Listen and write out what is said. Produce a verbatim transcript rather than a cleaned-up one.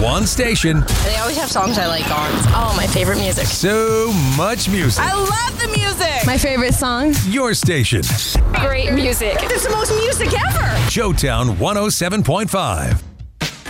One station. They always have songs I like on. Oh, my favorite music. So much music. I love the music. My favorite song. Your station. Great music. It's the most music ever. Showtown one oh seven point five.